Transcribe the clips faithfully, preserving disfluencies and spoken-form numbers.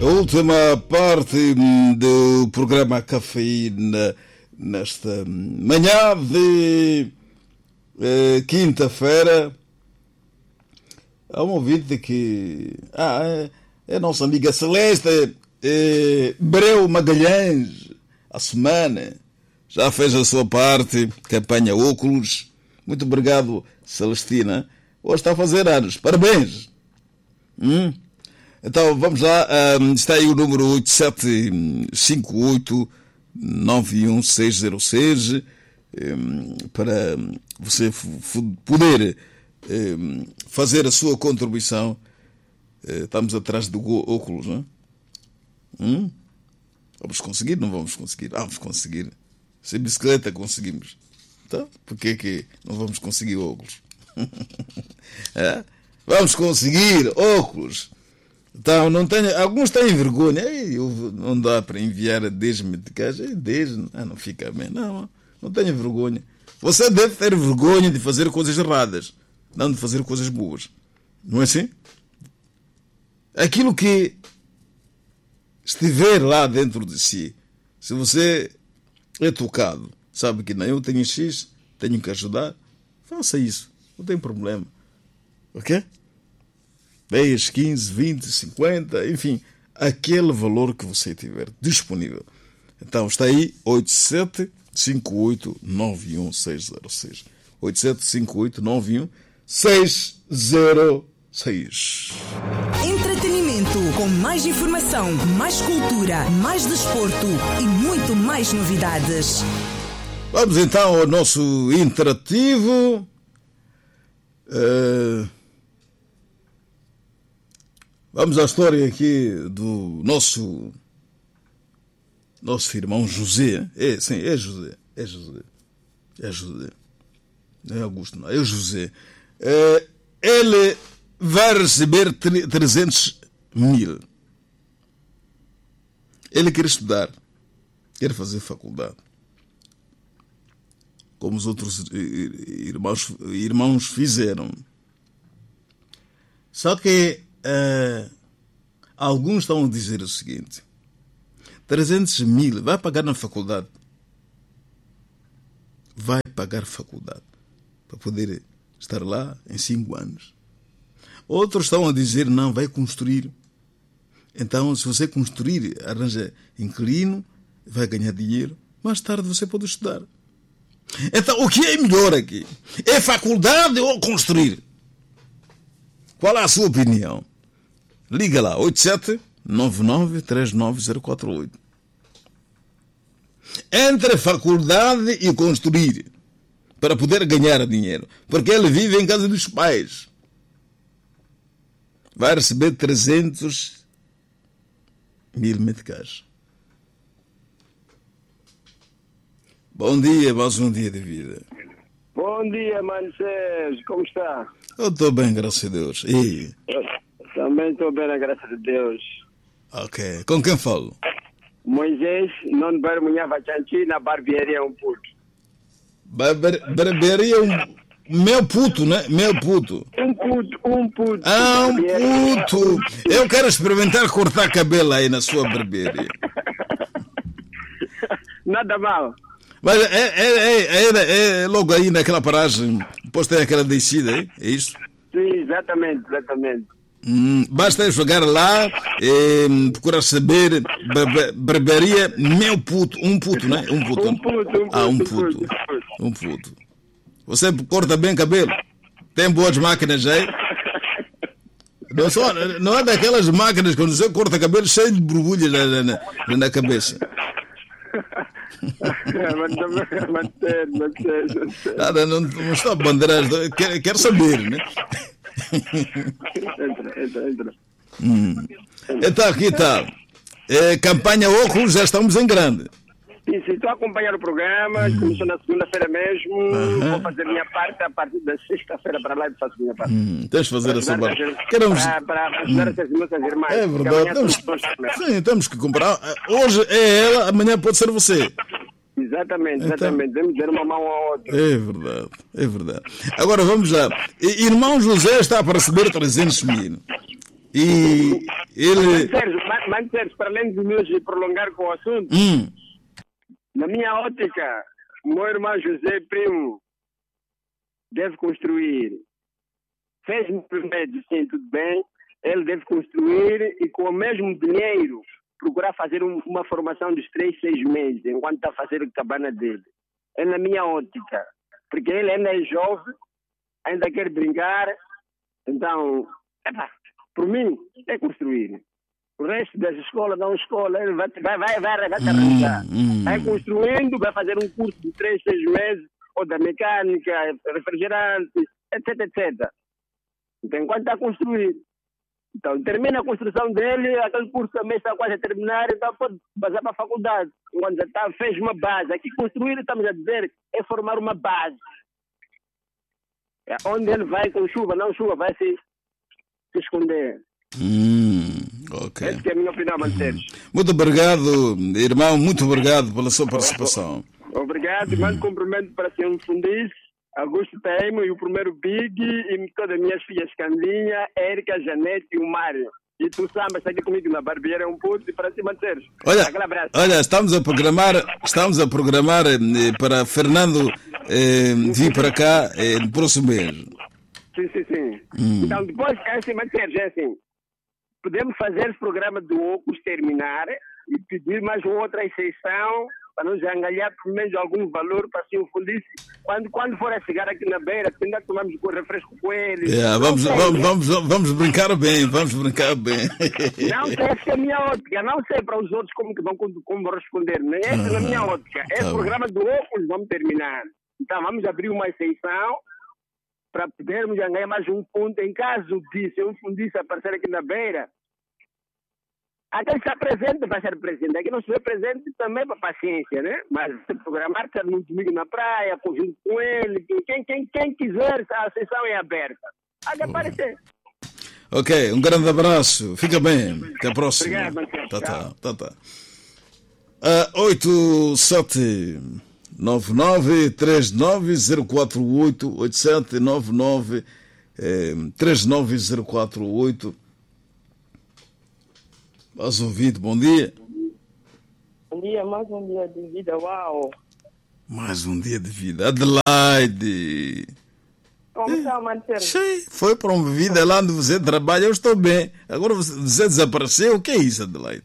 A última parte do programa Cafeína nesta manhã de eh, quinta-feira. Há um ouvinte que... Ah, é, é a nossa amiga Celeste é, Breu Magalhães, a semana, já fez a sua parte, campanha óculos. Muito obrigado, Celestina. Hoje está a fazer anos. Parabéns. Hum? Então, vamos lá. Um, está aí o número oito sete cinco oito nove um seis zero seis um, para você f- poder um, fazer a sua contribuição. Uh, estamos atrás do óculos, não é? Hum? Vamos conseguir? Não vamos conseguir? Vamos conseguir. Sem bicicleta conseguimos. Então, por que que não vamos conseguir óculos? É? Vamos conseguir óculos. Então, não tenho, alguns têm vergonha. Ei, eu, não dá para enviar a dez medicações. dez, ah, não fica bem. Não, não tenha vergonha. Você deve ter vergonha de fazer coisas erradas, não de fazer coisas boas. Não é assim? Aquilo que estiver lá dentro de si, se você é tocado, sabe que não, eu tenho X, tenho que ajudar, faça isso. Não tem problema. Ok? dez, quinze, vinte, cinquenta, enfim, aquele valor que você tiver disponível. Então está aí oito sete cinco oito nove um seis zero seis. oito sete cinco oito nove um seis zero seis. Entretenimento com mais informação, mais cultura, mais desporto e muito mais novidades. Vamos então ao nosso interativo. Uh... Vamos à história aqui do nosso nosso irmão José. É, sim, é José. É José. É José. Não é Augusto, não. É José. É, ele vai receber trezentos mil. Ele quer estudar. Quer fazer faculdade. Como os outros irmãos, irmãos fizeram. Só que Uh, alguns estão a dizer o seguinte: trezentos mil vai pagar na faculdade, vai pagar faculdade para poder estar lá em cinco anos. Outros estão a dizer não, vai construir. Então, se você construir, arranja inquilino, vai ganhar dinheiro, mais tarde você pode estudar. Então, o que é melhor aqui? É faculdade ou construir? Qual é a sua opinião? Liga lá, oito sete nove nove três nove zero quatro oito. Entre faculdade e construir, para poder ganhar dinheiro. Porque ele vive em casa dos pais. Vai receber trezentos mil meticais. Bom dia, mais um dia de vida. Bom dia, Mano Sérgio, como está? Eu estou bem, graças a Deus. E... Eu também estou bem, graças a Deus. Ok. Com quem falo? Moisés, não barmunha vachanchi na barbearia um puto. Barber, barbearia um... Meu puto, né? Meu puto. Um puto, um puto. Ah, um puto. Eu quero experimentar cortar cabelo aí na sua barbearia. Nada mal. Mas é, é, é, é, é logo aí naquela paragem, depois tem aquela descida, é, é isso? Sim, exatamente, exatamente. Hum, basta chegar lá e procurar saber barbearia meu puto, um puto, né? Um puto. Um puto, um puto. Ah, um puto. Um puto. Você corta bem cabelo? Tem boas máquinas aí? Não, só, não é daquelas máquinas quando você corta cabelo cheio de borbulhas na, na, na cabeça. Nada, não, não está a bandeirar, quero, quero saber, né? Entra, entra, entra. Hum. Então, aqui está. É, campanha óculos, já estamos em grande. Sim, sim, estou a acompanhar o programa, hum. Começou na segunda-feira mesmo, uhum. Vou fazer a minha parte, a partir da sexta-feira para lá e faço a minha parte. Hum, tens de fazer a sua parte. Queremos... Para, para ajudar hum. essas moças irmãs. É verdade, temos... Sim, temos que comprar. Hoje é ela, amanhã pode ser você. Exatamente, exatamente. Então, devemos dar uma mão ao outro. É verdade, é verdade. Agora vamos lá. Irmão José está para receber trezentos mil. E Ele... Mas, Sérgio, mas, mas, Sérgio, para além de nos prolongar com o assunto, Hum. na minha ótica, o meu irmão José Primo deve construir. Fez no primeiro, sim, tudo bem. Ele deve construir e com o mesmo dinheiro procurar fazer um, uma formação dos três, seis meses, enquanto está a fazer a cabana dele. É na minha ótica. Porque ele ainda é jovem, ainda quer brincar. Então, epa, por mim, é construir. O resto das escolas, não escola, ele vai, vai, vai, vai, vai te arranjar. hum. Vai construindo, vai fazer um curso de três, seis meses, ou da mecânica, refrigerante, etc, etcétera. Então, enquanto está a construir. Então, termina a construção dele, aquele curso também está quase a terminar, então pode passar para a faculdade. Quando já está, fez uma base. Aqui construir, estamos a dizer, é formar uma base. É onde ele vai com chuva, não chuva, vai se, se esconder. Hum, ok. Essa é a minha opinião, Manteres. Muito obrigado, irmão, muito obrigado pela sua participação. Obrigado, e mando cumprimento para o senhor Fundice, Augusto Teimo e o primeiro Big e todas as minhas filhas Candinha, Érica, Janete e o Mário. E tu, Samba, está aqui comigo na barbeira, um puto, e para cima, Manteres. Olha, Aquele abraço. olha, estamos a programar, estamos a programar eh, para Fernando eh, vir para cá eh, no próximo mês. Sim, sim, sim. Hum. Então, depois, é assim, Manteres, é assim. Podemos fazer esse programa do Ocus terminar e pedir mais uma outra exceção para nos ganhar pelo menos algum valor para se o Fundice. Quando, quando for a chegar aqui na beira, ainda tomamos com refresco com ele. Yeah, vamos, vamos, vamos, vamos brincar bem, vamos brincar bem. Não sei, essa é a minha ótica. Não sei para os outros como, que vão, como vão responder. Né? Essa é a minha ótica. Esse Tá programa do Ocus vamos terminar. Então, vamos abrir uma exceção para podermos ganhar mais um ponto. Em caso disso, eu Fundice aparecer aqui na beira, aquele que está presente vai ser presente. Aqui não estiver presente também para paciência, né? Mas se programar, estar no domingo na praia, conjunto com ele, quem, quem, quem quiser, a sessão é aberta. Há de aparecer. Ok, um grande abraço, fica bem, até a próxima. Obrigado, Manteiro. Tá, tá, tá, tá. Uh, oito sete nove nove três nove zero quatro oito oito sete nove nove três nove zero quatro oito. Mais um vídeo, bom dia. Bom dia, mais um dia de vida, uau! Mais um dia de vida. Adelaide. Como está, Manteiro? Sim, foi promovida lá onde você trabalha, eu estou bem. Agora você, você desapareceu, o que é isso, Adelaide?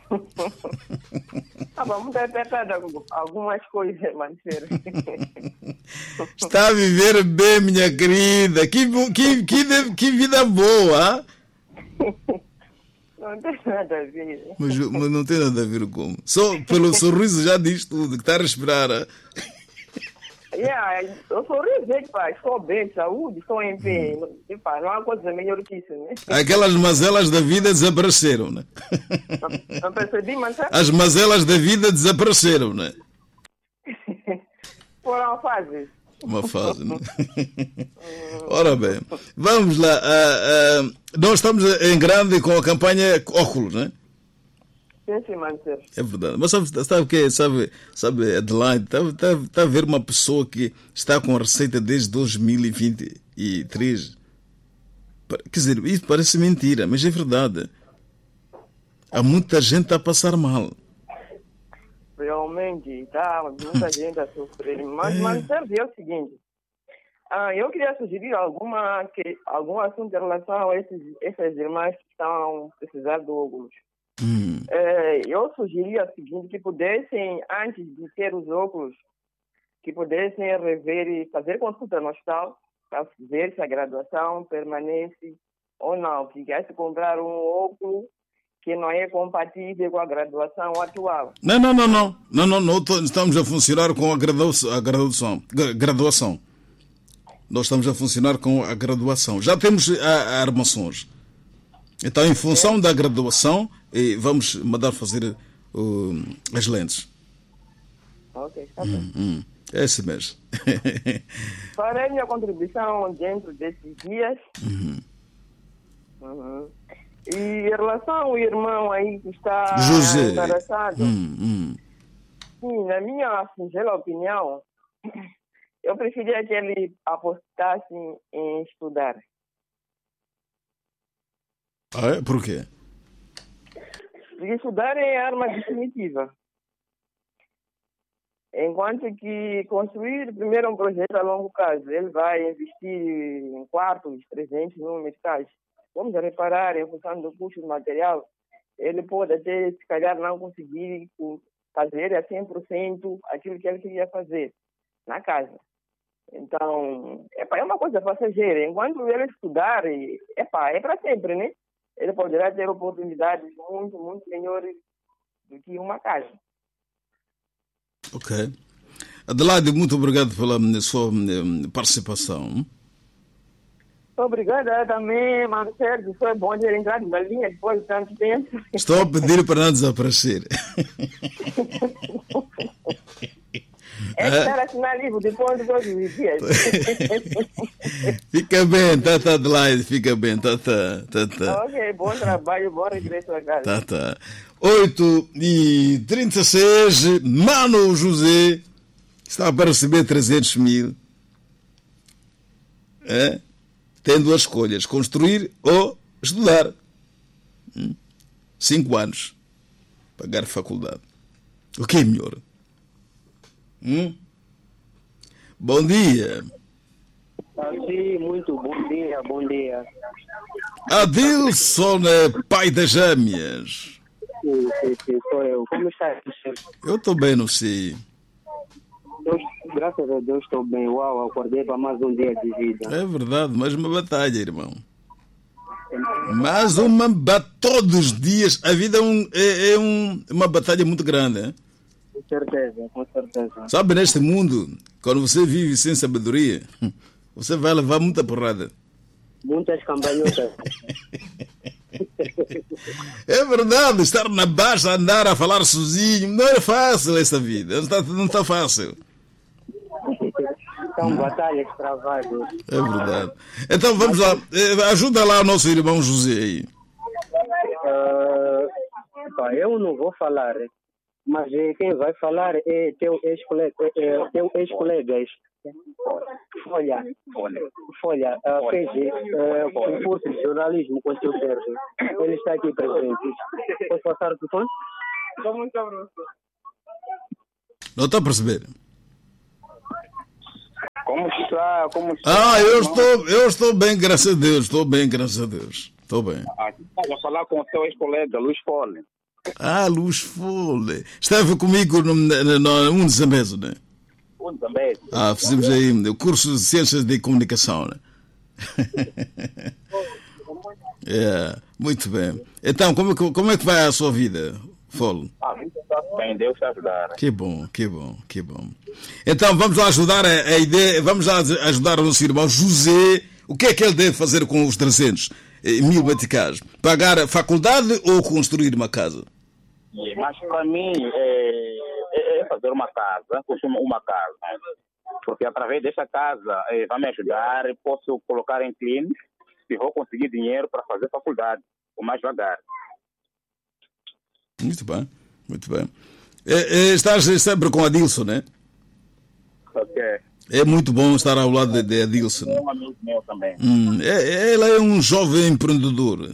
Ah, vamos interpretar algumas coisas, Manteiro. Está a viver bem, minha querida. Que, que, que, que vida boa, hein? Não tem nada a ver. Mas, mas não tem nada a ver com. Só pelo sorriso já diz tudo, que está a respirar. Hein? Yeah, eu sorriso, pá, estou bem, saúde, estou em pé. Pá, não há coisa melhor que isso, né? Aquelas mazelas da vida desapareceram, né? Não, não percebi, Manteiro? As mazelas da vida desapareceram, né? Foram fases. Uma fase, né? Ora bem, vamos lá. Uh, uh, nós estamos em grande com a campanha Óculos, né? Sim, sim, Manteiro. É verdade. Mas sabe, sabe o que? Sabe, sabe Adelaide, está tá, tá a ver uma pessoa que está com a receita desde dois mil e vinte e três. Quer dizer, isso parece mentira, mas é verdade. Há muita gente a passar mal. Realmente, está muita gente a sofrer. Mas, é. Manteiro, é o seguinte. Ah, eu queria sugerir alguma, que, algum assunto em relação a esses, essas irmãs que estão precisando do óculos. Hum. É, eu sugeria o seguinte, que pudessem, antes de ter os óculos, que pudessem rever e fazer consulta no hospital para ver se a graduação permanece ou não. Que quer se comprar um óculos que não é compatível com a graduação atual. Não, não, não, não. Não, não, não. Estamos a funcionar com a graduação. A graduação. graduação. Nós estamos a funcionar com a graduação. Já temos a, a armações. Então, em função é. da graduação, vamos mandar fazer uh, as lentes. Ok, está bem. Hum, hum. É esse mesmo. Farei minha contribuição dentro desses dias. Uhum. Uhum. E em relação ao irmão aí que está José. interessado, Hum, hum. sim, na minha singela opinião, eu preferia que ele apostasse em estudar. Ah, é? Por quê? Porque estudar é a arma definitiva. Enquanto que construir, primeiro, é um projeto a longo prazo. Ele vai investir em quartos, trezentos mil meticais. Vamos reparar, em função do custo do material, ele pode até, se calhar, não conseguir fazer a cem por cento aquilo que ele queria fazer na casa. Então, epa, é uma coisa passageira. Enquanto ele estudar, epa, é para sempre, né? Ele poderá ter oportunidades muito, muito melhores do que uma casa. Ok. Adelaide, muito obrigado pela sua participação. Obrigada também, Mano Sérgio. Foi bom ter entrado na linha depois de tanto tempo. Estou a pedir para não desaparecer. É estar assinar livro depois de todos os dias. Fica bem, tá, tá, Adelaide, fica bem, tá, tá, tá, tá. Ok, bom trabalho, bom regresso a casa. Tá, tá. oito e trinta e seis, Mano José está para receber trezentos mil. É? Tem duas escolhas, construir ou estudar. Hum? Cinco anos. Pagar faculdade. O que é melhor? Hum? Bom dia. Sim, muito bom dia, bom dia. Adilson é pai das gêmeas. Sim, sim, sim, sou eu. Como está? Eu estou bem, não sei. Eu, graças a Deus estou bem. Uau, acordei para mais um dia de vida. É verdade, mais uma batalha, irmão. Mais uma batalha. Todos os dias. A vida é, um, é, é um, uma batalha muito grande. Hein? Com certeza, com certeza. Sabe, neste mundo, quando você vive sem sabedoria, você vai levar muita porrada. Muitas campanhotas. É verdade, estar na baixa, andar a falar sozinho, não é fácil essa vida. Não está, não está fácil. São batalhas travadas. É verdade. Então vamos lá, ajuda lá o nosso irmão José aí. Uh, eu não vou falar, mas quem vai falar é teu ex-colega. É, teu ex-colegas. Folha, Folha, Folha uh, fez uh, concurso de jornalismo com o teu Sérgio. Ele está aqui presente. Posso passar o telefone? Não está a perceber? Como está? Como está? Ah, eu estou, eu estou bem, graças a Deus. Estou bem, graças a Deus. Estou bem. Ah, estava a falar com o seu ex-colega, Luís Folha. Ah, Luís Folha. Esteve comigo no, no, no um desembezo, né? Um desembezo. Ah, fizemos aí o curso de Ciências de Comunicação, né? É, muito bem. Então, como, como é que vai a sua vida, Folha? Ah, está bem, Deus está ajudando. Que bom, que bom, que bom. Então, vamos lá ajudar a, a ideia, vamos lá ajudar o nosso irmão José. O que é que ele deve fazer com os trezentos mil meticais? Pagar a faculdade ou construir uma casa? Mas para mim é, é fazer uma casa, construir uma casa. Porque através desta casa é, vai me ajudar, posso colocar em clínica e vou conseguir dinheiro para fazer faculdade, o mais devagar. Muito bem, muito bem. É, é, estás sempre com Adilson, né? Ok. É muito bom estar ao lado de, de Adilson. É um amigo meu também. Hum, é, ele é um jovem empreendedor.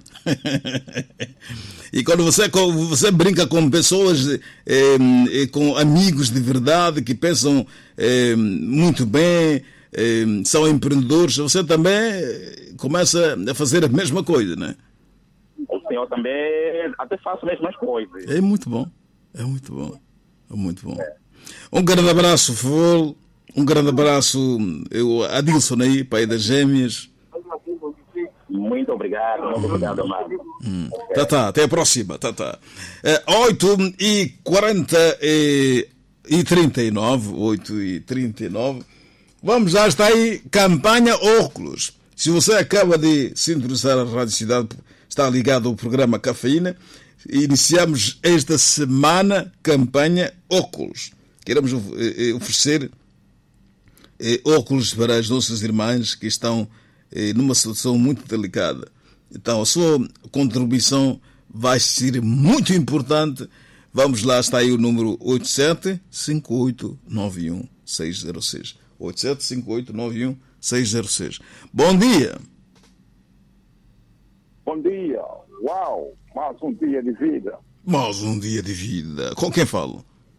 E quando você, você brinca com pessoas, é, com amigos de verdade, que pensam é, muito bem, é, são empreendedores, você também começa a fazer a mesma coisa, né? O senhor também até faço as mesmas coisas. É muito bom, é muito bom, é muito bom. É. Um grande abraço, Fol. Um grande abraço, eu, Adilson aí, pai das gêmeas. Muito obrigado, muito obrigado, amado. Hum. Tá, tá, até a próxima. Tá, tá. É, oito e quarenta e trinta e nove. oito e trinta e nove. Vamos já, está aí, campanha óculos. Se você acaba de sintonizar a Rádio Cidade, está ligado ao programa Cafeína, iniciamos esta semana campanha óculos. Queremos oferecer eh, óculos para as nossas irmãs que estão eh, numa situação muito delicada. Então, a sua contribuição vai ser muito importante. Vamos lá, está aí o número oito sete cinco oito nove um seis zero seis. oito sete cinco oito nove um seis zero seis. Bom dia. Bom dia. Uau, mais um dia de vida. Mais um dia de vida. Com quem falo?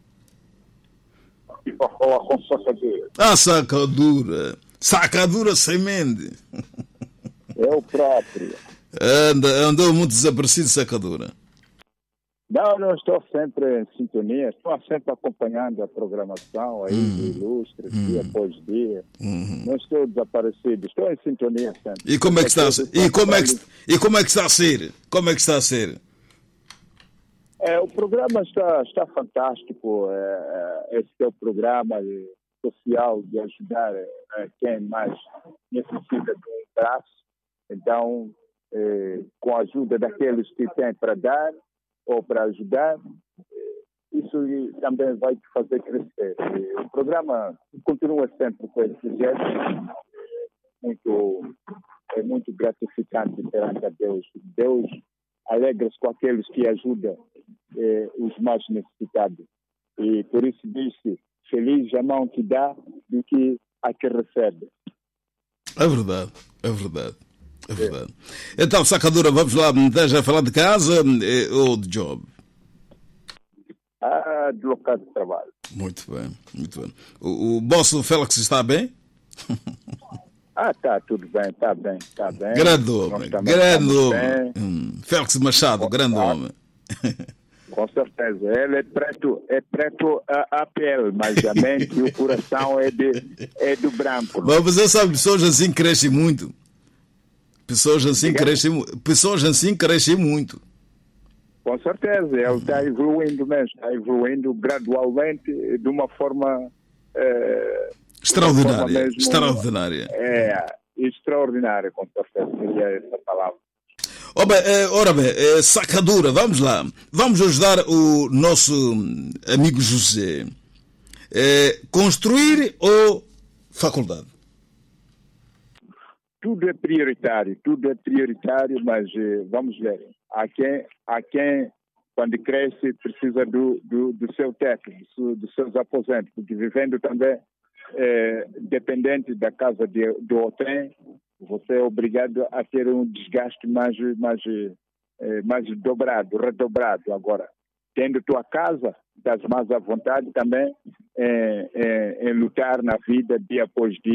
E para falar com Sacadura. Ah, Sacadura. Sacadura Semente. É o próprio. Anda, andou muito desaparecido, Sacadura. Não, não estou sempre em sintonia, estou sempre acompanhando a programação aí Hum. do Ilustre, Hum. dia após dia. Uhum. Não estou desaparecido, estou em sintonia sempre. E como é que está a ser? E como é que, e como é que está a ser? Como é que está a ser? É, o programa está, está fantástico. É, é, esse é o programa social de ajudar é, quem mais necessita de um braço. Então, é, com a ajuda daqueles que têm para dar ou para ajudar, é, isso também vai te fazer crescer. E o programa continua sempre com esse jeito. É muito, é muito gratificante perante a Deus. Deus alegra-se com aqueles que ajudam eh, os mais necessitados. E por isso disse, feliz a mão que dá do que a que recebe. É verdade, é verdade, é verdade. É. Então, Sacadura, vamos lá, estás a falar de casa eh, ou de job? Ah, de local de trabalho. Muito bem, muito bem. O, o boss do Félix está bem? Ah, está tudo bem, está bem, está bem. Grande homem, grande homem. Hum, Félix Machado, grande ah, homem. Com certeza. Ele é preto, é preto a, a pele, mas a mente e o coração é, de, é do branco. Mas você sabe, pessoas assim crescem muito. Pessoas assim crescem, pessoas assim crescem muito. Com certeza, ele está evoluindo mesmo, está evoluindo gradualmente de uma forma... Eh, extraordinária, mesmo, extraordinária. É, extraordinária, com certeza, seria essa palavra. Oh, bem, eh, ora bem, eh, Sacadura, vamos lá. Vamos ajudar o nosso amigo José. Eh, construir ou faculdade? Tudo é prioritário, tudo é prioritário, mas eh, vamos ver. Há quem, há quem, quando cresce, precisa do, do, do seu teto, do, dos seus aposentos, porque vivendo também eh, dependente da casa de, do hotel, você é obrigado a ter um desgaste mais, mais, eh, mais dobrado, redobrado. Agora, tendo tua casa, estás mais à vontade também em, em, em lutar na vida dia após dia.